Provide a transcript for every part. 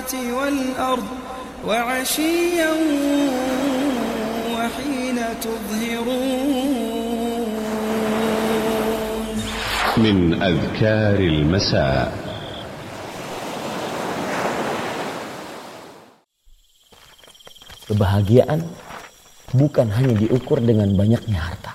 والأرض وعشيا وحين تظهرون. من أذكار المساء. Kebahagiaan bukan hanya diukur dengan banyaknya harta.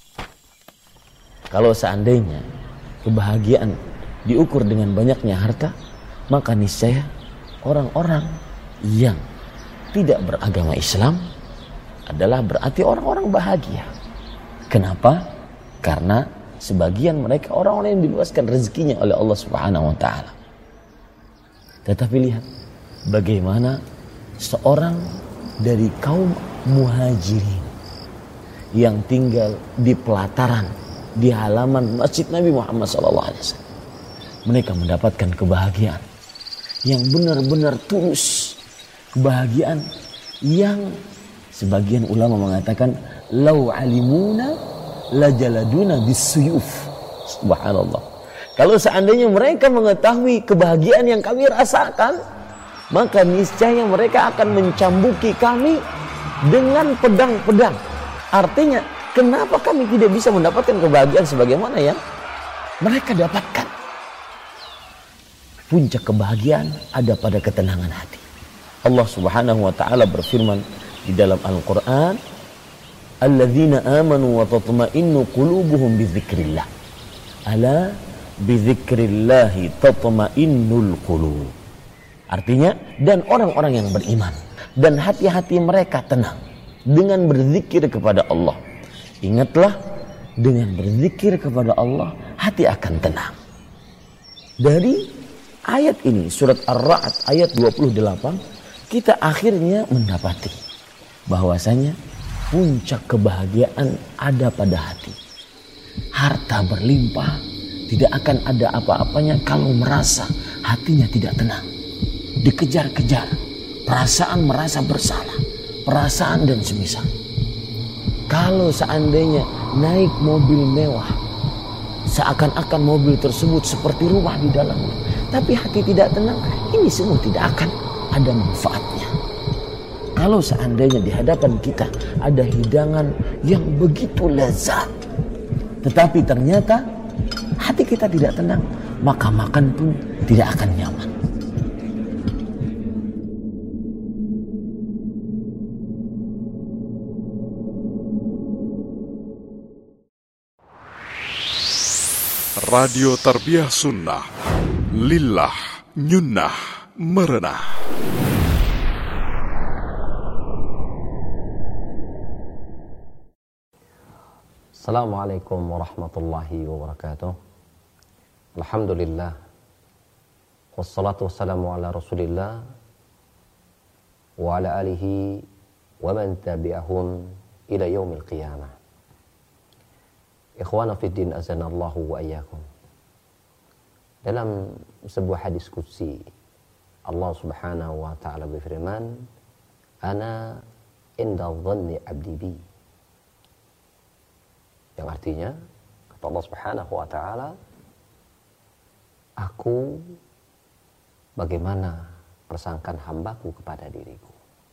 Kalau seandainya kebahagiaan diukur dengan banyaknya harta, maka niscaya orang-orang yang tidak beragama Islam adalah berarti orang-orang bahagia. Kenapa? Karena sebagian mereka orang-orang yang diluaskan rezekinya oleh Allah Subhanahu wa taala. Tetapi lihat bagaimana seorang dari kaum muhajirin yang tinggal di pelataran, di halaman Masjid Nabi Muhammad SAW. Mereka mendapatkan kebahagiaan yang benar-benar tulus. Kebahagiaan yang sebagian ulama mengatakan lau alimuna lajaladuna bisuyuf. Subhanallah. Kalau seandainya mereka mengetahui kebahagiaan yang kami rasakan, maka niscaya mereka akan mencambuki kami dengan pedang-pedang. Artinya, kenapa kami tidak bisa mendapatkan kebahagiaan sebagaimana yang mereka dapatkan? Puncak kebahagiaan ada pada ketenangan hati. Allah Subhanahu wa taala berfirman di dalam Al-Qur'an, "Alladzina amanu wa tatma'innu qulubuhum bidzikrillah." Ala bidzikrillah tatma'innul qulub. Artinya, dan orang-orang yang beriman dan hati-hati mereka tenang dengan berzikir kepada Allah. Ingatlah, dengan berzikir kepada Allah, hati akan tenang. Dari ayat ini, surat Ar-Ra'd ayat 28, kita akhirnya mendapati bahwasanya puncak kebahagiaan ada pada hati. Harta berlimpah, tidak akan ada apa-apanya kalau merasa hatinya tidak tenang. Dikejar-kejar, perasaan merasa bersalah, perasaan dan semisal. Kalau seandainya naik mobil mewah, seakan-akan mobil tersebut seperti rumah di dalamnya, tapi hati tidak tenang, ini semua tidak akan ada manfaatnya. Kalau seandainya di hadapan kita ada hidangan yang begitu lezat, tetapi ternyata hati kita tidak tenang, maka makan pun tidak akan nyaman. Radio Tarbiyah Sunnah, Lillah, Nyunnah, Merenah. Assalamualaikum warahmatullahi wabarakatuh. Alhamdulillah, wassalatu wassalamu ala rasulillah wa ala alihi wa man tabi'ahum ila yaumil qiyamah. Ikhwana fiddin azanallahu wa iyyakum. Dalam sebuah hadis qudsi, Allah Subhanahu wa taala berfirman, "Ana inda dhanni 'abdi bi." Yang artinya, kata Allah Subhanahu wa taala, aku bagaimana persangkaan hambaku kepada diriku.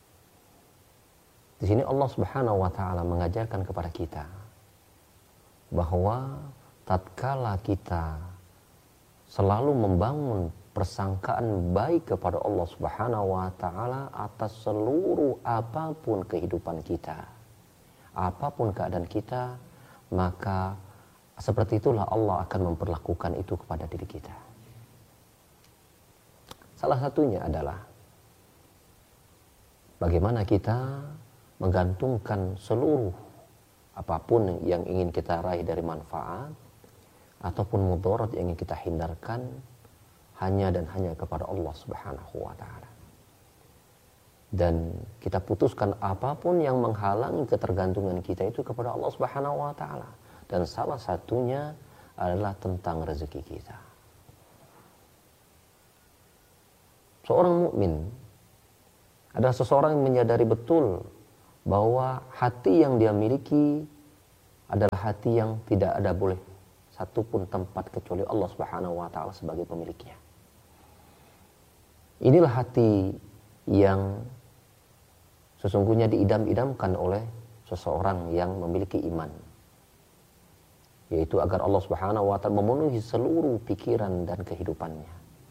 Di sini Allah Subhanahu wa taala mengajarkan kepada kita bahwa tatkala kita selalu membangun persangkaan baik kepada Allah Subhanahu wa taala atas seluruh apapun kehidupan kita, apapun keadaan kita, maka seperti itulah Allah akan memperlakukan itu kepada diri kita. Salah satunya adalah bagaimana kita menggantungkan seluruh apapun yang ingin kita raih dari manfaat ataupun mudarat yang ingin kita hindarkan hanya dan hanya kepada Allah Subhanahu wa taala. Dan kita putuskan apapun yang menghalangi ketergantungan kita itu kepada Allah Subhanahu wa taala. Dan salah satunya adalah tentang rezeki kita. Seorang mukmin adalah seseorang yang menyadari betul bahwa hati yang dia miliki adalah hati yang tidak ada boleh satupun tempat kecuali Allah Subhanahu wa taala sebagai pemiliknya. Inilah hati yang sesungguhnya diidam-idamkan oleh seseorang yang memiliki iman, yaitu agar Allah Subhanahu wa ta'ala memenuhi seluruh pikiran dan kehidupannya.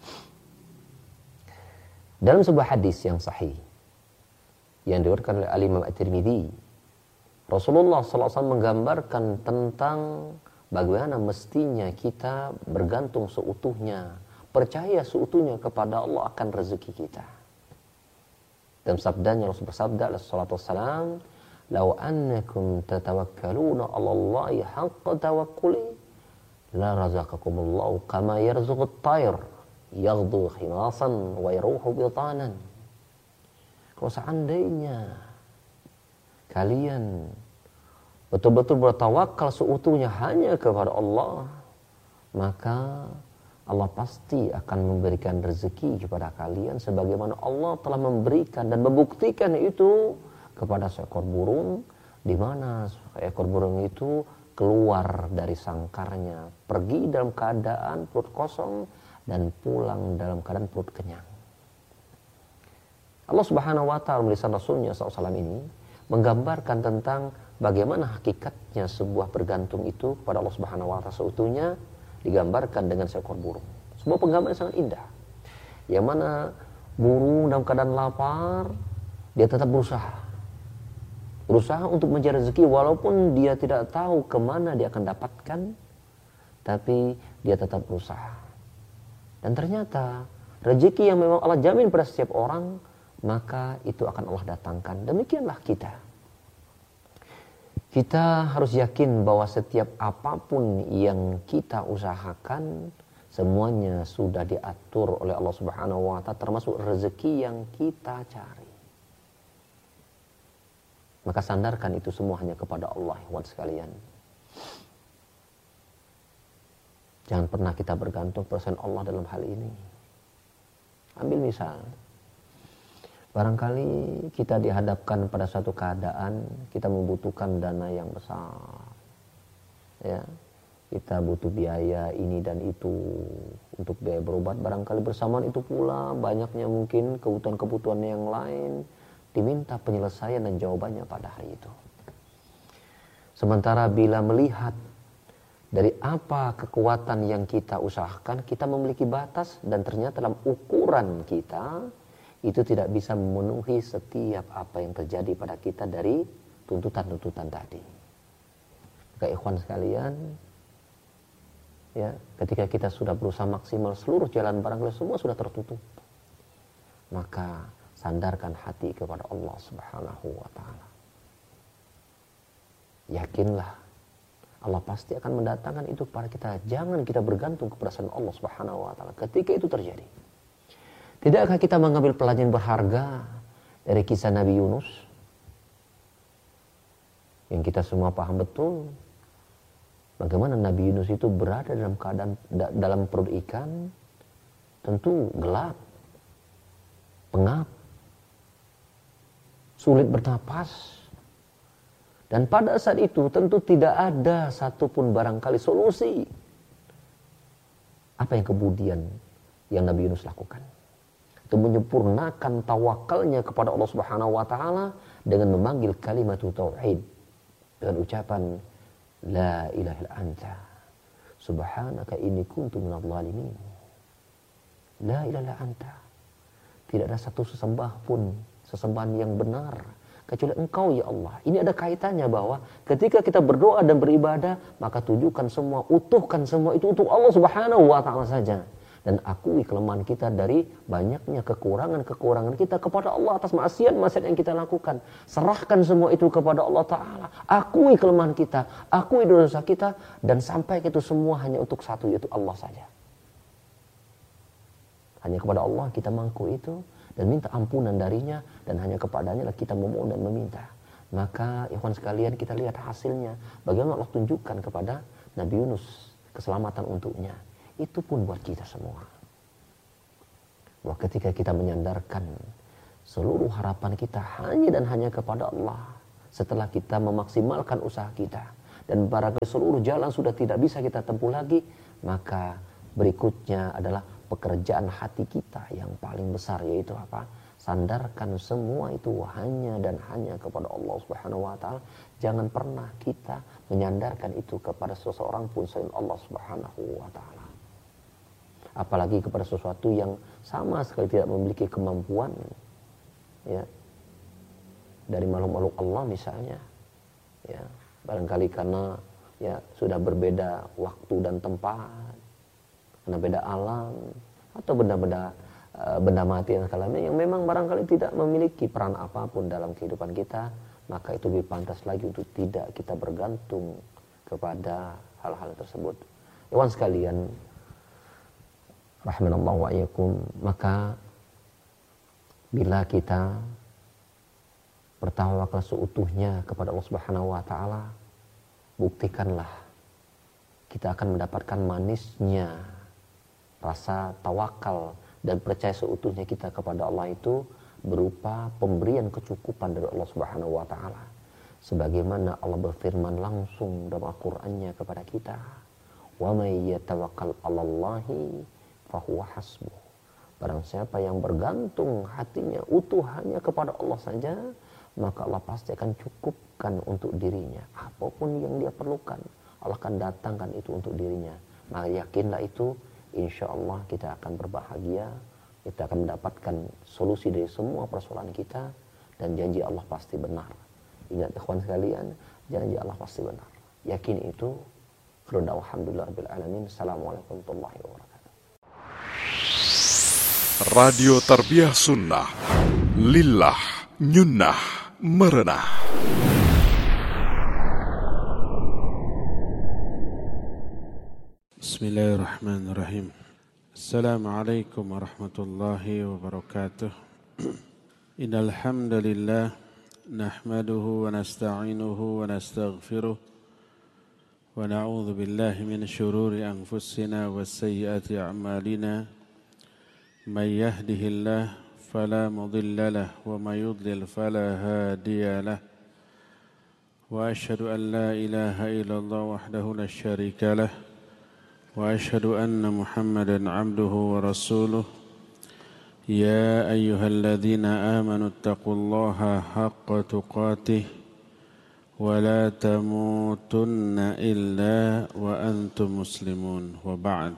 Dalam sebuah hadis yang sahih yang diriwayatkan oleh Al-Imam At-Tirmidzi, Rasulullah SAW menggambarkan tentang bagaimana mestinya kita bergantung seutuhnya, percaya seutuhnya kepada Allah akan rezeki kita. Dalam sabdanya Rasul bersabda alaihi salatu wassalam, "Law annakum tatawakkaluna 'ala Allahi haqqa tawakkuli la razaqakumullahu kama yarzuqut tayr yaghdu khimasan wa yaruhu bitanan." Kalau seandainya kalian betul-betul bertawakal seutuhnya hanya kepada Allah, maka Allah pasti akan memberikan rezeki kepada kalian sebagaimana Allah telah memberikan dan membuktikan itu kepada seekor burung, di mana seekor burung itu keluar dari sangkarnya, pergi dalam keadaan perut kosong dan pulang dalam keadaan perut kenyang. Allah Subhanahu wa ta'ala melalui Rasulnya SAW ini menggambarkan tentang bagaimana hakikatnya sebuah bergantung itu kepada Allah Subhanahu wa ta'ala seutuhnya, digambarkan dengan seekor burung. Sebuah penggambaran yang sangat indah, yang mana burung dalam keadaan lapar, dia tetap berusaha untuk mencari rezeki, walaupun dia tidak tahu kemana dia akan dapatkan, tapi dia tetap berusaha. Dan ternyata rezeki yang memang Allah jamin pada setiap orang, maka itu akan Allah datangkan. Demikianlah kita. Kita harus yakin bahwa setiap apapun yang kita usahakan, semuanya sudah diatur oleh Allah Subhanahu wa ta'ala, termasuk rezeki yang kita cari. Maka sandarkan itu semua hanya kepada Allah, ikhwan sekalian. Jangan pernah kita bergantung pada Allah dalam hal ini. Ambil misal, barangkali kita dihadapkan pada suatu keadaan kita membutuhkan dana yang besar, ya, kita butuh biaya ini dan itu untuk biaya berobat. Barangkali bersamaan itu pula banyaknya mungkin kebutuhan-kebutuhan yang lain, diminta penyelesaian dan jawabannya pada hari itu. Sementara bila melihat dari apa kekuatan yang kita usahakan, kita memiliki batas dan ternyata dalam ukuran kita itu tidak bisa memenuhi setiap apa yang terjadi pada kita dari tuntutan-tuntutan tadi. Maka ikhwan sekalian, ya, ketika kita sudah berusaha maksimal, seluruh jalan barangkali semua sudah tertutup, maka sandarkan hati kepada Allah Subhanahu wa ta'ala. Yakinlah Allah pasti akan mendatangkan itu kepada kita. Jangan kita bergantung kepada Allah Subhanahu wa ta'ala ketika itu terjadi. Tidakkah kita mengambil pelajaran berharga dari kisah Nabi Yunus? Yang kita semua paham betul bagaimana Nabi Yunus itu berada dalam keadaan dalam perut ikan, tentu gelap, pengap, sulit bernapas. Dan pada saat itu tentu tidak ada satupun barangkali solusi. Apa yang kemudian yang Nabi Yunus lakukan? Itu menyempurnakan tawakalnya kepada Allah Subhanahu wa ta'ala dengan memanggil kalimat tauhid dengan ucapan la ilaha illa anta subhanaka inni kuntu minadh dhalimin. La ilaha illa anta, tidak ada satu sesembahan yang benar kecuali Engkau ya Allah. Ini ada kaitannya bahwa ketika kita berdoa dan beribadah, maka tujukan semua, utuhkan semua itu untuk Allah Subhanahu wa ta'ala saja. Dan akui kelemahan kita dari banyaknya kekurangan kita kepada Allah atas maksiat yang kita lakukan. Serahkan semua itu kepada Allah Ta'ala. Akui kelemahan kita, akui dosa kita, dan sampai itu semua hanya untuk satu, yaitu Allah saja. Hanya kepada Allah kita mengakui itu dan minta ampunan darinya, dan hanya kepadanya lah kita memohon dan meminta. Maka ikhwan sekalian, kita lihat hasilnya. Bagaimana Allah tunjukkan kepada Nabi Yunus keselamatan untuknya. Itu pun buat kita semua. Bahwa ketika kita menyandarkan seluruh harapan kita hanya dan hanya kepada Allah, setelah kita memaksimalkan usaha kita, dan barangkali seluruh jalan sudah tidak bisa kita tempuh lagi, maka berikutnya adalah pekerjaan hati kita yang paling besar, yaitu apa? Sandarkan semua itu hanya dan hanya kepada Allah Subhanahu wa taala. Jangan pernah kita menyandarkan itu kepada seseorang pun selain Allah Subhanahu wa taala. Apalagi kepada sesuatu yang sama sekali tidak memiliki kemampuan, ya, dari makhluk-makhluk Allah misalnya, ya, barangkali karena ya sudah berbeda waktu dan tempat, karena beda alam, atau benda mati yang kalamnya yang memang barangkali tidak memiliki peran apapun dalam kehidupan kita, maka itu lebih pantas lagi untuk tidak kita bergantung kepada hal-hal tersebut. Ikhwan sekalian, rahimanallahu wa iyyakum, maka bila kita bertawakal seutuhnya kepada Allah Subhanahu wa taala, buktikanlah kita akan mendapatkan manisnya rasa tawakal dan percaya seutuhnya kita kepada Allah itu berupa pemberian kecukupan dari Allah Subhanahu wa taala. Sebagaimana Allah berfirman langsung dalam Al-Qur'annya kepada kita, "Wa may yatawakkal 'alallahi fahuwa hasbuh." Barang siapa yang bergantung hatinya utuh hanya kepada Allah saja, maka Allah pasti akan cukupkan untuk dirinya. Apapun yang dia perlukan, Allah akan datangkan itu untuk dirinya. Maka yakinlah itu, insya Allah kita akan berbahagia, kita akan mendapatkan solusi dari semua persoalan kita, dan janji Allah pasti benar. Ingat ikhwan sekalian, janji Allah pasti benar. Yakin itu. Alhamdulillahirabbil alamin. Assalamualaikum warahmatullahi wabarakatuh. Radio Tarbiyah Sunnah, lillah, nyunnah, merenah. Bismillahirrahmanirrahim. Assalamualaikum warahmatullahi wabarakatuh. Innal hamdalillah nahmaduhu wa nasta'inuhu wa nastaghfiruh wa na'udzu billahi min shururi anfusina wa sayyiati a'malina. May yahdihillahu fala mudilla lahu wa may yudlil fala hadiya lahu. Wa asyhadu an la ilaha illallah wahdahu la syarika lahu wa asyhadu anna Muhammadan abduhu wa rasuluh. Ya ayyuhalladzina amanu taqullaha haqqa tuqatih wa la tamutunna illa wa antum muslimun, wa ba'd.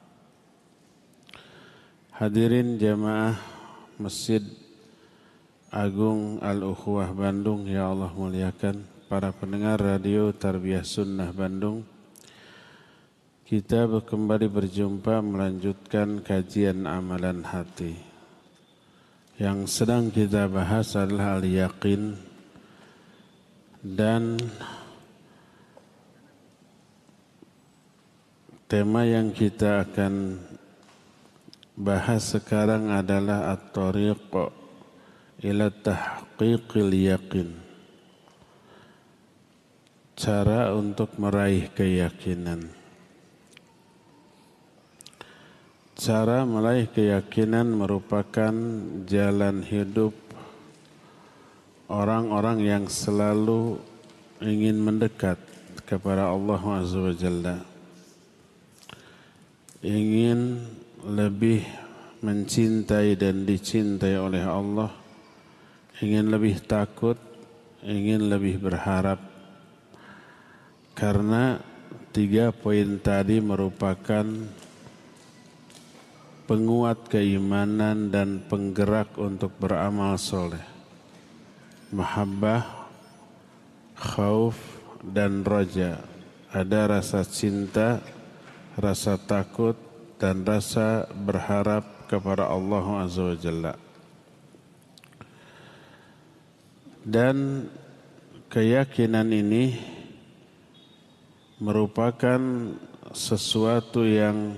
Hadirin jamaah Masjid Agung Al-Ukhuwah Bandung, ya Allah muliakan, para pendengar Radio Tarbiyah Sunnah Bandung, kita kembali berjumpa melanjutkan kajian amalan hati. Yang sedang kita bahas adalah al-yaqin, dan tema yang kita akan bahas sekarang adalah at-tariq ila tahqiqil yaqin. Cara untuk meraih keyakinan. Cara meraih keyakinan merupakan jalan hidup orang-orang yang selalu ingin mendekat kepada Allah Azza wa Jalla, ingin lebih mencintai dan dicintai oleh Allah, ingin lebih takut, ingin lebih berharap. Karena 3 poin tadi merupakan penguat keimanan dan penggerak untuk beramal soleh. Mahabbah, khauf, dan raja. Ada rasa cinta, rasa takut, dan rasa berharap kepada Allah Azza wa Jalla. Dan keyakinan ini merupakan sesuatu yang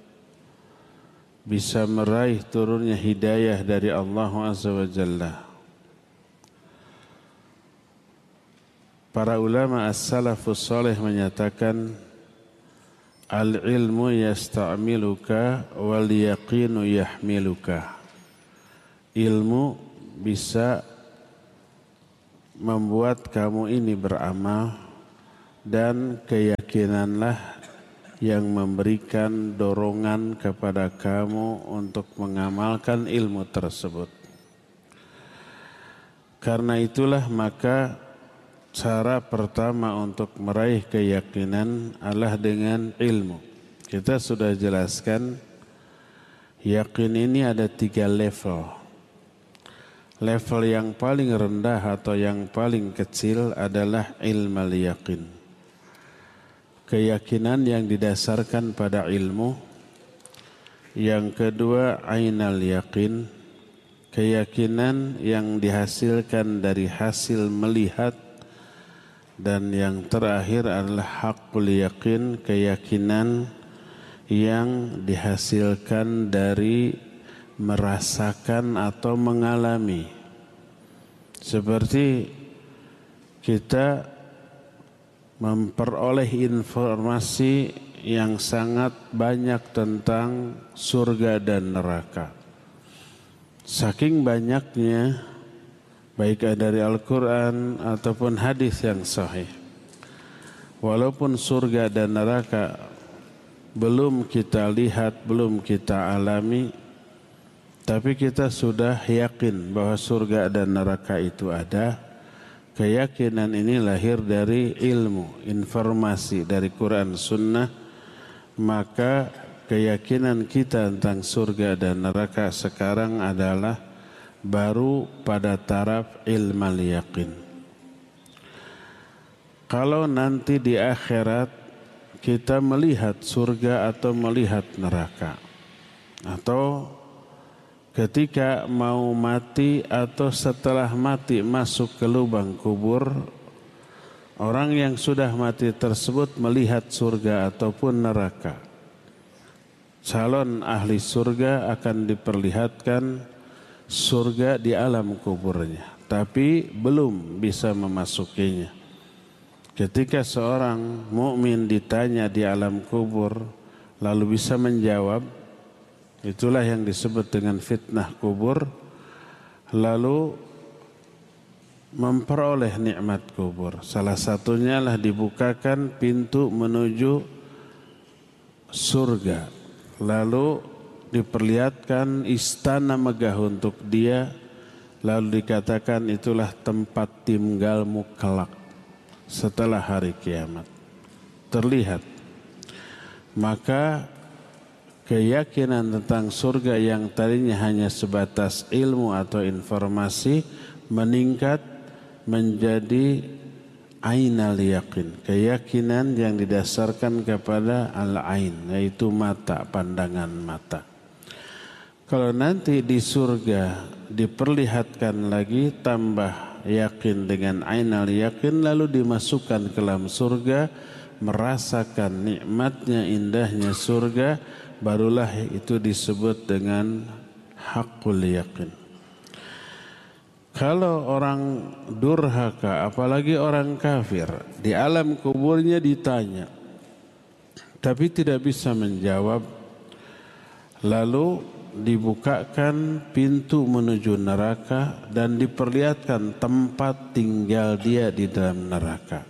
bisa meraih turunnya hidayah dari Allah Azza wa Jalla. Para ulama as-salafus salih menyatakan, al-ilmu yasta'miluka wal yaqinu yahmiluka. Ilmu bisa membuat kamu ini beramal, dan keyakinanlah yang memberikan dorongan kepada kamu untuk mengamalkan ilmu tersebut. Karena itulah maka cara pertama untuk meraih keyakinan adalah dengan ilmu. Kita sudah jelaskan yakin ini ada 3 level. Level yang paling rendah atau yang paling kecil adalah ilmal yakin. Keyakinan yang didasarkan pada ilmu. Yang kedua ainal yakin. Keyakinan yang dihasilkan dari hasil melihat. Dan yang terakhir adalah haqqul yakin, keyakinan yang dihasilkan dari merasakan atau mengalami. Seperti kita memperoleh informasi yang sangat banyak tentang surga dan neraka. Saking banyaknya, baik dari Al-Quran ataupun hadis yang sahih. Walaupun surga dan neraka belum kita lihat, belum kita alami, tapi kita sudah yakin bahwa surga dan neraka itu ada. Keyakinan ini lahir dari ilmu, informasi dari Quran Sunnah. Maka keyakinan kita tentang surga dan neraka sekarang adalah baru pada taraf ilmal yakin. Kalau nanti di akhirat kita melihat surga atau melihat neraka, atau ketika mau mati atau setelah mati masuk ke lubang kubur, orang yang sudah mati tersebut melihat surga ataupun neraka. Calon ahli surga akan diperlihatkan surga di alam kuburnya, tapi belum bisa memasukinya. Ketika seorang mukmin ditanya di alam kubur lalu bisa menjawab, itulah yang disebut dengan fitnah kubur, lalu memperoleh nikmat kubur. Salah satunya lah dibukakan pintu menuju surga, lalu diperlihatkan istana megah untuk dia, lalu dikatakan itulah tempat tinggalmu kelak setelah hari kiamat. Terlihat. Maka keyakinan tentang surga yang tadinya hanya sebatas ilmu atau informasi meningkat menjadi ainal yakin, keyakinan yang didasarkan kepada al-ain, yaitu mata, pandangan mata. Kalau nanti di surga diperlihatkan lagi, tambah yakin dengan ainal yakin, lalu dimasukkan ke dalam surga, merasakan nikmatnya, indahnya surga, barulah itu disebut dengan haqqul yakin. Kalau orang durhaka, apalagi orang kafir, di alam kuburnya ditanya, tapi tidak bisa menjawab, lalu dibukakan pintu menuju neraka dan diperlihatkan tempat tinggal dia di dalam neraka.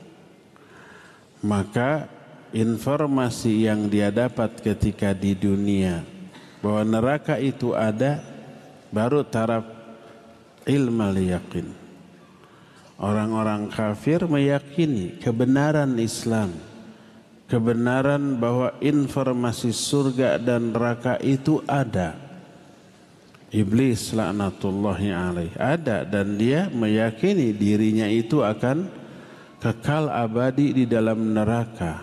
Maka informasi yang dia dapat ketika di dunia bahwa neraka itu ada, baru taraf ilmal yakin. Orang-orang kafir meyakini kebenaran Islam, kebenaran bahwa informasi surga dan neraka itu ada. Iblis laknatullahi alaih ada, dan dia meyakini dirinya itu akan kekal abadi di dalam neraka.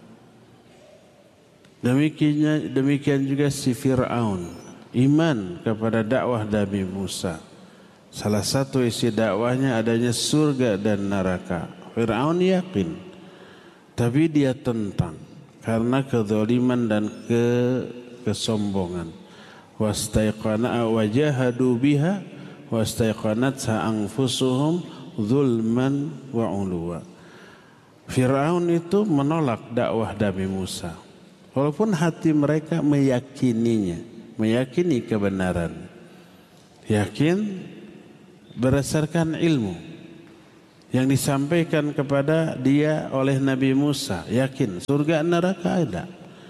Demikian juga si Fir'aun iman kepada dakwah Nabi Musa. Salah satu isi dakwahnya adanya surga dan neraka. Fir'aun yakin, tapi dia tentang karena kezaliman dan kesombongan. Wastaiqana wajahadu biha wastaiqanatha anfusuhum zulman wa uluwa. Fir'aun itu menolak dakwah Nabi Musa, walaupun hati mereka meyakininya, meyakini kebenaran, yakin berdasarkan ilmu yang disampaikan kepada dia oleh Nabi Musa, yakin surga neraka ada.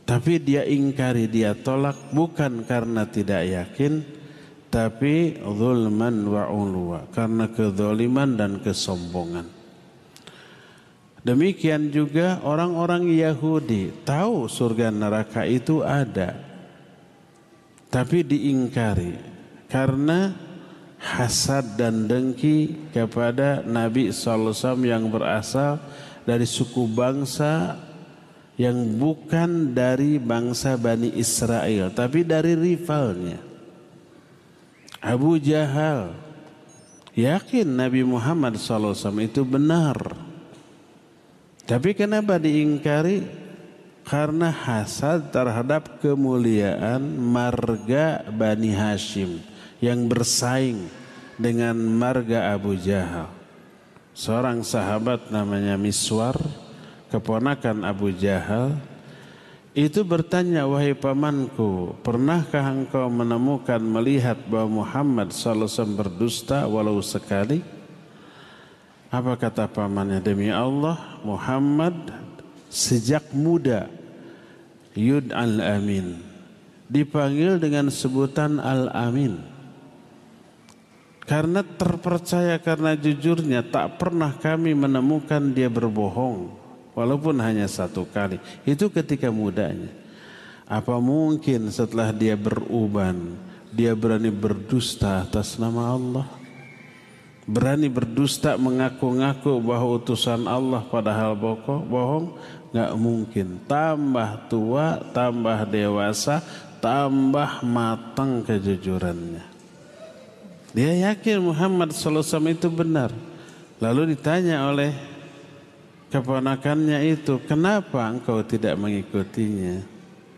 Tapi dia ingkari, dia tolak bukan karena tidak yakin, tapi zulman wa ulwa, karena kezaliman dan kesombongan. Demikian juga orang-orang Yahudi tahu surga neraka itu ada, tapi diingkari karena hasad dan dengki kepada Nabi SAW yang berasal dari suku bangsa yang bukan dari bangsa Bani Israel, tapi dari rivalnya. Abu Jahal yakin Nabi Muhammad SAW itu benar, tapi kenapa diingkari? Karena hasad terhadap kemuliaan marga Bani Hashim yang bersaing dengan marga Abu Jahal. Seorang sahabat namanya Miswar, keponakan Abu Jahal, itu bertanya, wahai pamanku, pernahkah engkau menemukan, melihat bahwa Muhammad SAW berdusta walau sekali? Apa kata pamannya? Demi Allah, Muhammad sejak muda Yud'al Amin, dipanggil dengan sebutan Al-Amin, karena terpercaya, karena jujurnya. Tak pernah kami menemukan dia berbohong walaupun hanya satu kali. Itu ketika mudanya. Apa mungkin setelah dia beruban dia berani berdusta atas nama Allah? Berani berdusta mengaku-ngaku bahwa utusan Allah padahal bohong? Nggak mungkin. Tambah tua, tambah dewasa, tambah matang kejujurannya. Dia yakin Muhammad SAW itu benar. Lalu ditanya oleh keponakannya itu, kenapa engkau tidak mengikutinya?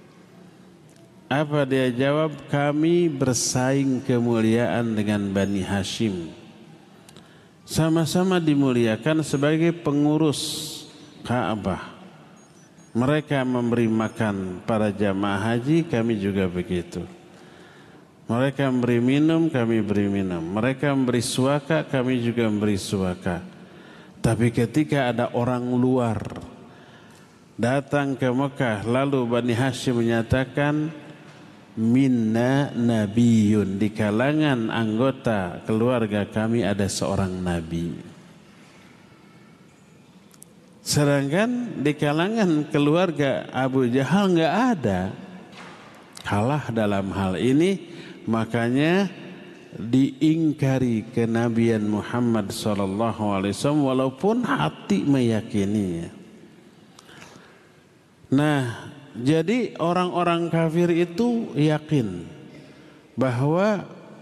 Apa dia jawab? Kami bersaing kemuliaan dengan Bani Hashim. Sama-sama dimuliakan sebagai pengurus Ka'bah. Mereka memberi makan para jamaah haji, kami juga begitu. Mereka memberi minum, kami beri minum. Mereka memberi suaka, kami juga memberi suaka. Tapi ketika ada orang luar datang ke Mekah, lalu Bani Hashim menyatakan, minna nabiyun, di kalangan anggota keluarga kami ada seorang nabi. Sedangkan di kalangan keluarga Abu Jahal nggak ada. Kalah dalam hal ini, makanya diingkari kenabian Muhammad SAW walaupun hati meyakininya. Nah, jadi orang-orang kafir itu yakin bahwa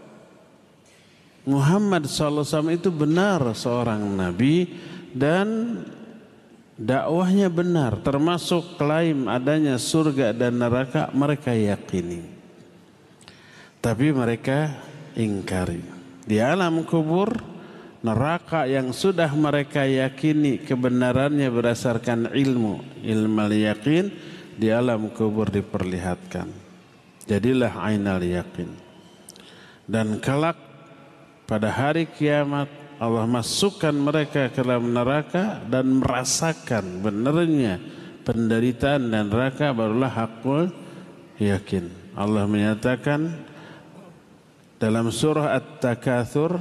Muhammad SAW itu benar seorang nabi dan dakwahnya benar, termasuk klaim adanya surga dan neraka mereka yakini. Tapi mereka ingkari. Di alam kubur, neraka yang sudah mereka yakini kebenarannya berdasarkan ilmu yakin, di alam kubur diperlihatkan. Jadilah ainal yakin. Dan kelak pada hari kiamat Allah masukkan mereka ke dalam neraka dan merasakan benarnya penderitaan dan neraka, barulah hakul yakin. Allah menyatakan dalam surah At-Takatsur,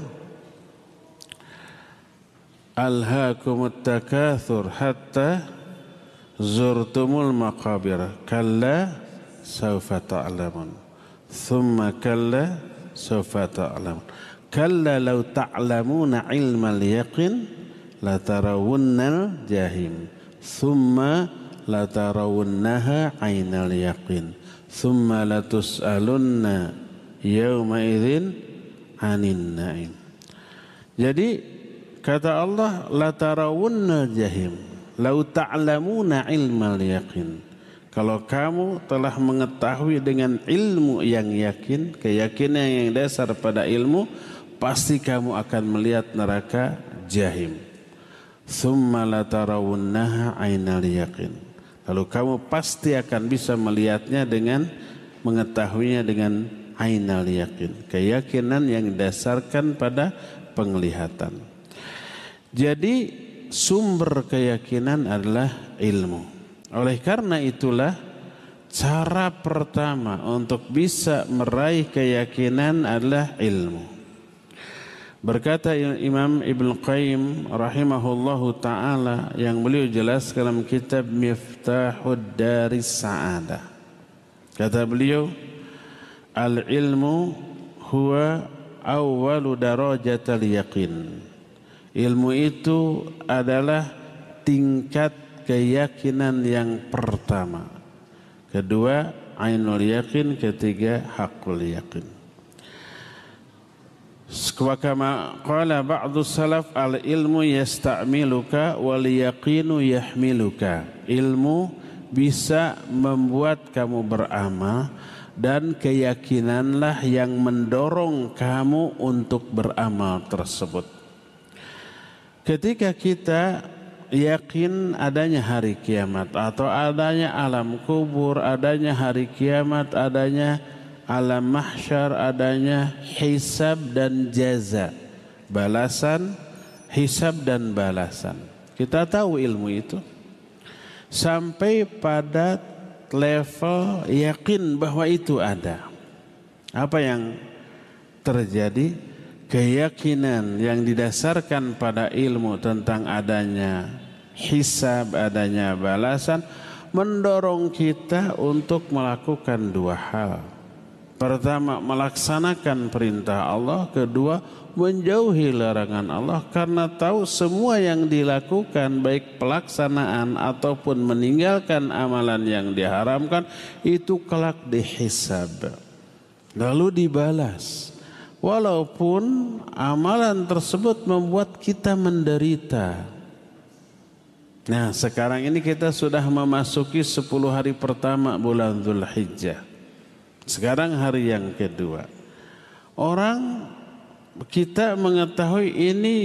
alhaakumut takatsur hatta zurtumul maqabir kalla sawfa ta'lamun thumma kalla sawfa ta'lamun kalla law ta'lamuna ilmal yaqin latarawunnal jahim thumma latarawunnaha ainal yaqin thumma latus'alunna yawma idzin 'anin na'im. Jadi kata Allah, latarawunnal jahim, lau ta'lamuna ilmal yaqin. Kalau kamu telah mengetahui dengan ilmu yang yakin, keyakinan yang dasar pada ilmu, pasti kamu akan melihat neraka jahim. Tsumma latarawunnaha ainal yaqin. Lalu kamu pasti akan bisa melihatnya dengan mengetahuinya dengan ainal yaqin, keyakinan yang didasarkan pada penglihatan. Jadi sumber keyakinan adalah ilmu. Oleh karena itulah cara pertama untuk bisa meraih keyakinan adalah ilmu. Berkata Imam Ibn Qayyim rahimahullahu ta'ala yang beliau jelaskan dalam kitab Miftahud Daris Sa'adah. Kata beliau, al-ilmu huwa awwalu darajatil yaqin. Ilmu itu adalah tingkat keyakinan yang pertama. Kedua, ainul yaqin. Ketiga, haqqul yaqin. Kama qala ba'du salaf, al-ilmu yasta'miluka wal yaqinu yahmiluka. Ilmu bisa membuat kamu beramal dan keyakinanlah yang mendorong kamu untuk beramal tersebut. Ketika kita yakin adanya hari kiamat atau adanya alam kubur, adanya hari kiamat, adanya alam mahsyar, adanya hisab dan jaza, balasan, hisab dan balasan. Kita tahu ilmu itu sampai pada level yakin bahwa itu ada. Apa yang terjadi? Keyakinan yang didasarkan pada ilmu tentang adanya hisab, adanya balasan mendorong kita untuk melakukan dua hal. Pertama, melaksanakan perintah Allah. Kedua, menjauhi larangan Allah, karena tahu semua yang dilakukan, baik pelaksanaan ataupun meninggalkan amalan yang diharamkan, itu kelak dihisab, lalu dibalas. Walaupun amalan tersebut membuat kita menderita. Nah, sekarang ini kita sudah memasuki 10 hari pertama bulan Dzulhijjah. Sekarang hari yang kedua. Orang kita mengetahui ini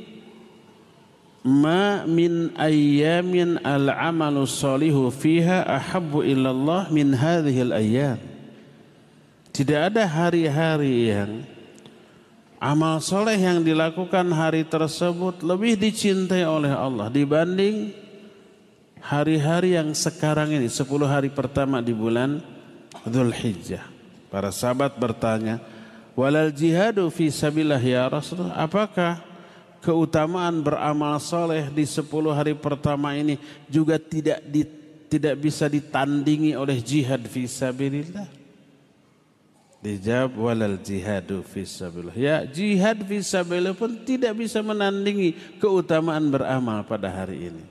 ma min ayyamin al-amalu shalihu fiha ahabbu ilallah min hadhil ayyam. Tidak ada hari-hari yang amal soleh yang dilakukan hari tersebut lebih dicintai oleh Allah dibanding hari-hari yang sekarang ini, 10 hari pertama di bulan Dzulhijjah. Para sahabat bertanya, walal jihadu fi sabilillah ya Rasulullah, apakah keutamaan beramal soleh di 10 hari pertama ini juga tidak bisa ditandingi oleh jihad fi sabilillah? Dijawab, walal jihadu fi sabilillah. Ya, jihad fi sabilillah pun tidak bisa menandingi keutamaan beramal pada hari ini.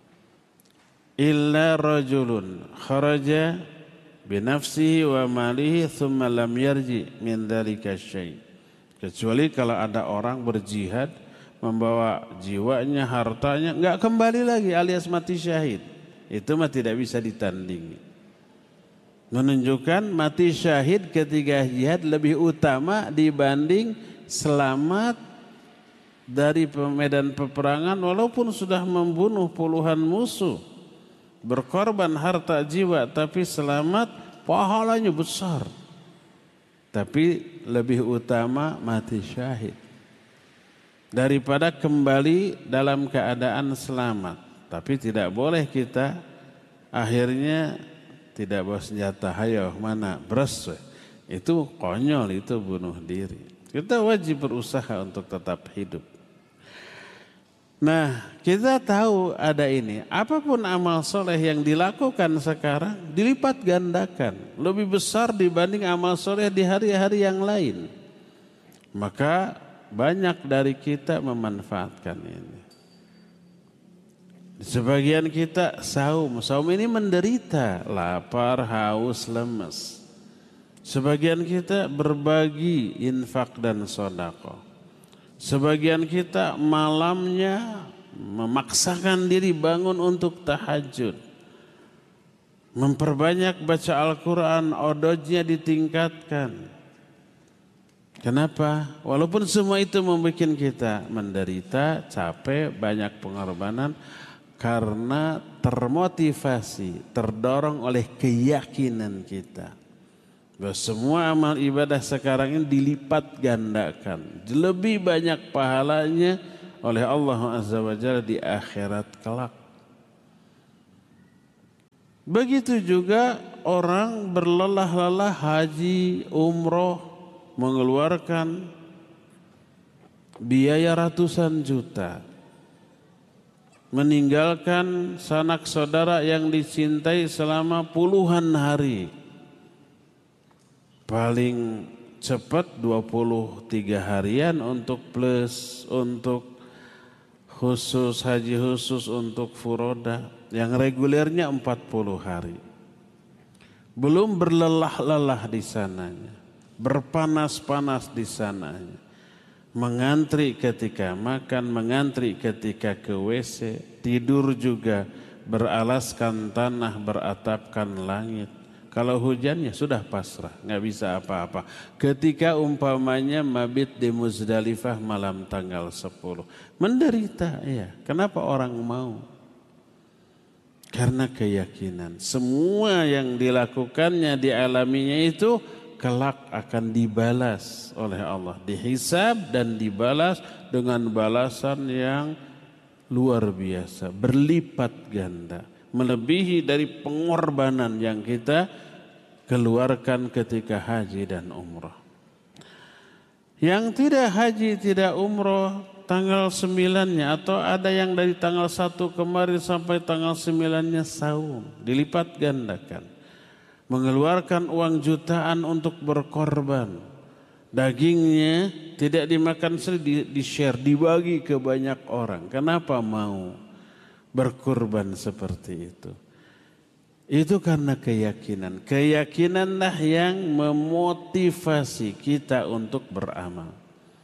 Illa rajulun kharaja binafsihi wa malihi thumma lam yarji min dzalika syai'. Kecuali kalau ada orang berjihad membawa jiwanya, hartanya, enggak kembali lagi alias mati syahid. Itu mah tidak bisa ditandingi. Menunjukkan mati syahid ketika jihad lebih utama dibanding selamat dari medan peperangan walaupun sudah membunuh puluhan musuh, berkorban harta jiwa tapi selamat, pahalanya besar. Tapi lebih utama mati syahid daripada kembali dalam keadaan selamat. Tapi tidak boleh kita akhirnya tidak bawa senjata, hayo mana beres, itu konyol, itu bunuh diri. Kita wajib berusaha untuk tetap hidup. Nah, kita tahu ada ini. Apapun amal soleh yang dilakukan sekarang dilipat gandakan, lebih besar dibanding amal soleh di hari-hari yang lain. Maka banyak dari kita memanfaatkan ini. Sebagian kita saum ini menderita, lapar, haus, lemes. Sebagian kita berbagi infak dan sedekah. Sebagian kita malamnya memaksakan diri bangun untuk tahajud. Memperbanyak baca Al-Quran, odojnya ditingkatkan. Kenapa? Walaupun semua itu membuat kita menderita, capek, banyak pengorbanan, karena termotivasi, terdorong oleh keyakinan kita bahwa semua amal ibadah sekarang ini dilipat gandakan, lebih banyak pahalanya oleh Allah Azza wa Jalla di akhirat kelak. Begitu juga orang berlelah-lelah haji, umroh, mengeluarkan biaya ratusan juta, meninggalkan sanak saudara yang dicintai selama puluhan hari, paling cepat 23 harian untuk plus, untuk khusus, haji khusus, untuk furoda, yang regulernya 40 hari. Belum berlelah-lelah di sananya, berpanas-panas di sananya, mengantri ketika makan, mengantri ketika ke WC, tidur juga beralaskan tanah, beratapkan langit. Kalau hujannya sudah pasrah, nggak bisa apa-apa. Ketika umpamanya mabit di Muzdalifah malam tanggal 10, menderita, ya. Kenapa orang mau? Karena keyakinan semua yang dilakukannya, dialaminya itu kelak akan dibalas oleh Allah, dihisab dan dibalas dengan balasan yang luar biasa, berlipat ganda, melebihi dari pengorbanan yang kita keluarkan ketika haji dan umrah. Yang tidak haji, tidak umrah, tanggal 9-nya atau ada yang dari tanggal 1 kemarin sampai tanggal 9-nya saum, dilipat gandakan. Mengeluarkan uang jutaan untuk berkorban. Dagingnya tidak dimakan sendiri, di-share, dibagi ke banyak orang. Kenapa mau berkorban seperti itu? Itu karena keyakinan. Keyakinanlah yang memotivasi kita untuk beramal.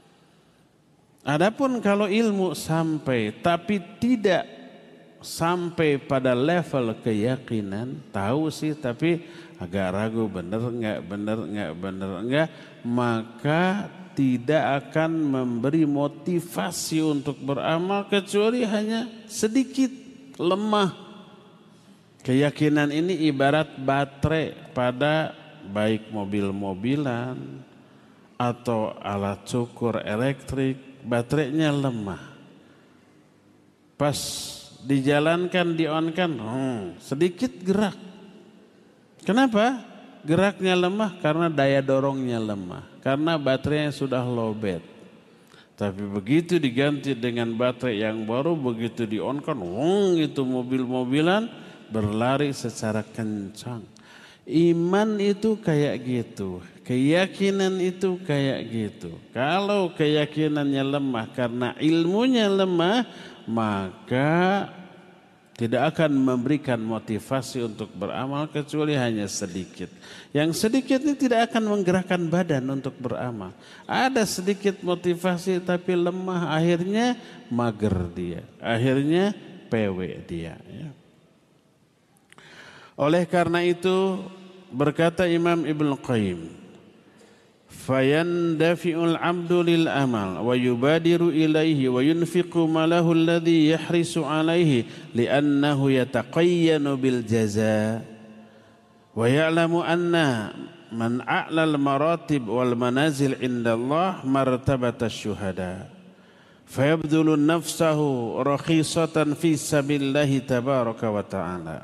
Adapun kalau ilmu sampai tapi tidak sampai pada level keyakinan, tahu sih tapi agak ragu, benar enggak, maka tidak akan memberi motivasi untuk beramal kecuali hanya sedikit lemah. Keyakinan ini ibarat baterai pada baik mobil-mobilan atau alat cukur elektrik, baterainya lemah. Pas dijalankan, di-on-kan, sedikit gerak. Kenapa? Geraknya lemah karena daya dorongnya lemah, karena baterainya sudah lowbat. Tapi begitu diganti dengan baterai yang baru, begitu di-on-kan, itu mobil-mobilan berlari secara kencang. Iman itu kayak gitu, keyakinan itu kayak gitu. Kalau keyakinannya lemah karena ilmunya lemah, maka tidak akan memberikan motivasi untuk beramal kecuali hanya sedikit. Yang sedikit ini tidak akan menggerakkan badan untuk beramal. Ada sedikit motivasi tapi lemah, akhirnya mager dia, akhirnya pewe dia, ya. Oleh karena itu berkata Imam Ibnu Qayyim, fayandafi'ul 'abdu lil amal wa yubadiru ilaihi wa yunfiqu malahu alladhi yahrisu 'alaihi li'annahu yataqayyanu bil jazaa wa ya'lamu anna man a'la al maratib wal manazil 'inda Allah martabat asy-syuhada fayabdulu nafsahu rakhisatan fi sabilillahi tabaraka wa ta'ala.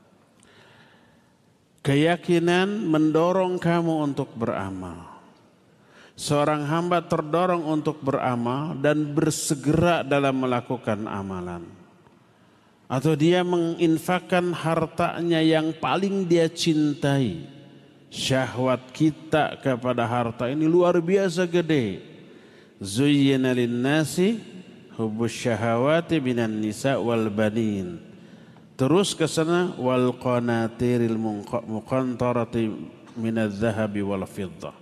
Keyakinan mendorong kamu untuk beramal. Seorang hamba terdorong untuk beramal dan bersegera dalam melakukan amalan. Atau dia menginfakkan hartanya yang paling dia cintai. Syahwat kita kepada harta ini luar biasa gede. Zuyyina lin-nasi hubbus syahawati minan nisa wal banin. Terus ke sana wal qanatiril muqantarati minadz zahabi wal fiddah.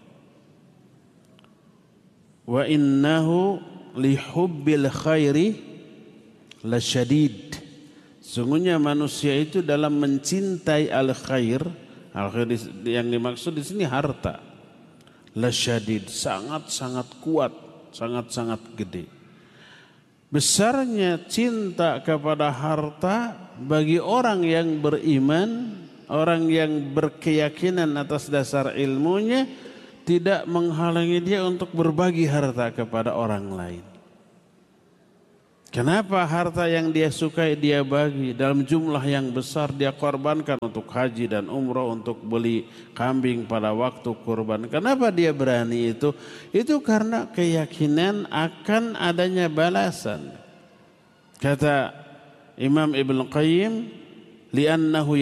Wa innahu li hubbil khairi lasyadid. Sungguhnya manusia itu dalam mencintai al-khair yang dimaksud di sini harta. Lasyadid, sangat-sangat kuat, sangat-sangat gede. Besarnya cinta kepada harta bagi orang yang beriman, orang yang berkeyakinan atas dasar ilmunya, tidak menghalangi dia untuk berbagi harta kepada orang lain. Kenapa harta yang dia sukai dia bagi dalam jumlah yang besar, dia korbankan untuk haji dan umroh, untuk beli kambing pada waktu kurban. Kenapa dia berani itu? Itu karena keyakinan akan adanya balasan. Kata Imam Ibn Qayyim, li'annahu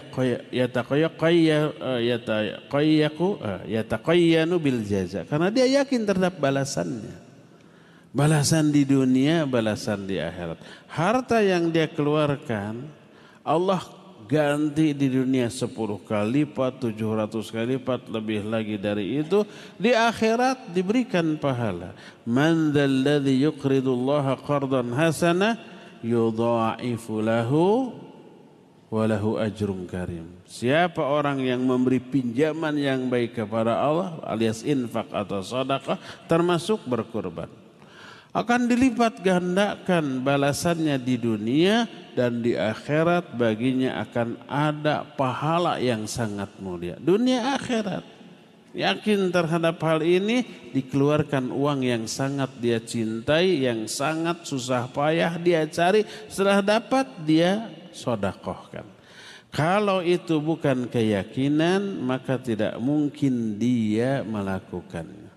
yataqayyanu bil jaza. Karena dia yakin terhadap balasannya. Balasan di dunia, balasan di akhirat. Harta yang dia keluarkan, Allah ganti di dunia 10 kali lipat, 700 kali lipat, lebih lagi dari itu. Di akhirat diberikan pahala. Man dzalladzi yuqridullaha qardan hasana yudha'ifu lahu wa lahu ajrun karim. Siapa orang yang memberi pinjaman yang baik kepada Allah, alias infak atau sedekah, termasuk berkurban, akan dilipat gandakan balasannya di dunia, dan di akhirat baginya akan ada pahala yang sangat mulia. Dunia akhirat. Yakin terhadap hal ini, dikeluarkan uang yang sangat dia cintai, yang sangat susah payah dia cari, setelah dapat dia sedekahkan. Kalau itu bukan keyakinan, maka tidak mungkin dia melakukannya.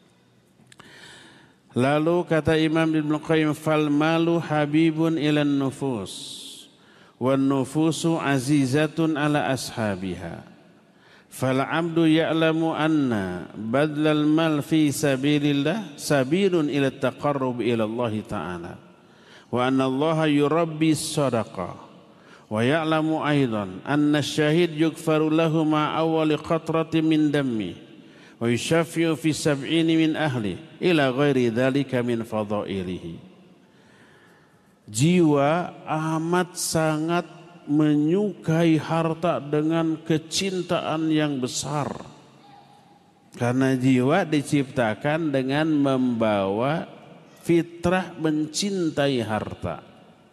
Lalu kata Imam Ibn Qayyim, fal malu habibun ilan nufus wan nufusu azizatun ala ashabiha, fal abdu ya'lamu anna badlal mal fi sabilillah sabilun ila taqarrub ila Allah ta'ala, wa anna Allah yurabbi sadaqah, wa ya'lamu aidan anna syahid yugfaru lahu ma awwali qatratin min dammi wa yushaffi'u fi 70 min ahli ila ghairi dzalika min fadailihi. Jiwa amat sangat menyukai harta dengan kecintaan yang besar, karena jiwa diciptakan dengan membawa fitrah mencintai harta.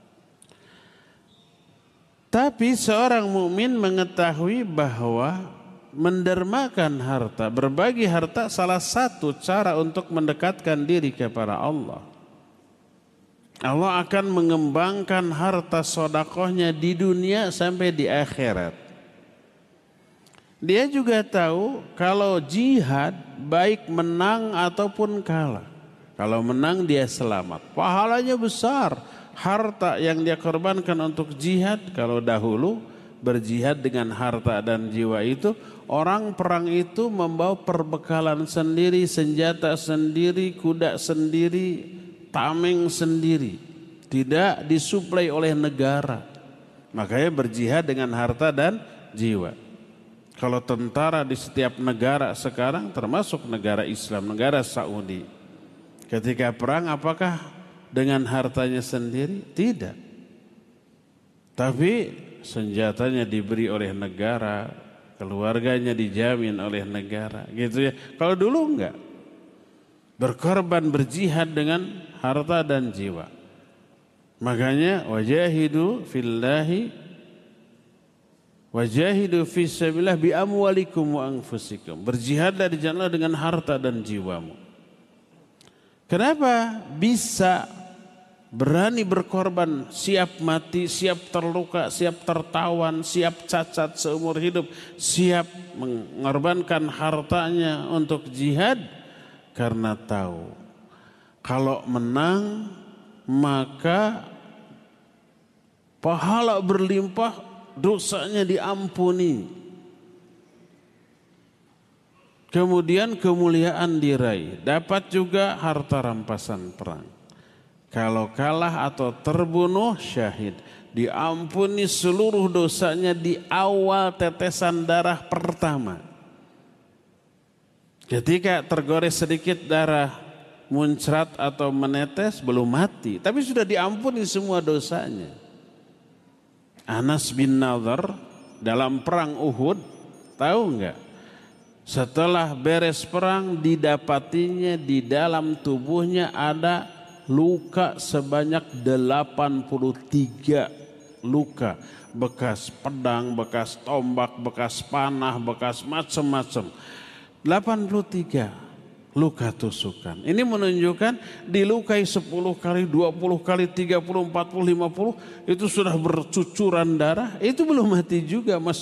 Tapi seorang mukmin mengetahui bahwa mendermakan harta, berbagi harta, salah satu cara untuk mendekatkan diri kepada Allah. Allah akan mengembangkan harta sedekahnya di dunia sampai di akhirat. Dia juga tahu kalau jihad baik menang ataupun kalah. Kalau menang dia selamat, pahalanya besar. Harta yang dia korbankan untuk jihad, kalau dahulu berjihad dengan harta dan jiwa itu, orang perang itu membawa perbekalan sendiri, senjata sendiri, kuda sendiri, tameng sendiri, tidak disuplai oleh negara. Makanya berjihad dengan harta dan jiwa. Kalau tentara di setiap negara sekarang, termasuk negara Islam, negara Saudi, ketika perang apakah dengan hartanya sendiri? Tidak. Tapi senjatanya diberi oleh negara, keluarganya dijamin oleh negara, gitu ya. Kalau dulu enggak, berkorban berjihad dengan harta dan jiwa. Makanya wajahidu fillahi wajahidu fisabilillah bi amwalikum wa anfusikum. Berjihadlah di jalan Allah dengan harta dan jiwamu. Kenapa bisa berani berkorban, siap mati, siap terluka, siap tertawan, siap cacat seumur hidup, siap mengorbankan hartanya untuk jihad? Karena tahu kalau menang maka pahala berlimpah, dosanya diampuni, kemudian kemuliaan diraih, dapat juga harta rampasan perang. Kalau kalah atau terbunuh, syahid, diampuni seluruh dosanya di awal tetesan darah pertama. Ketika tergores sedikit darah muncrat atau menetes, belum mati, tapi sudah diampuni semua dosanya. Anas bin Nadhr dalam perang Uhud, tahu enggak? Setelah beres perang, didapatinya di dalam tubuhnya ada luka sebanyak 83 luka, bekas pedang, bekas tombak, bekas panah, bekas macam-macam. 83 luka tusukan. Ini menunjukkan dilukai 10 kali, 20 kali, 30, 40, 50 itu sudah bercucuran darah, itu belum mati juga,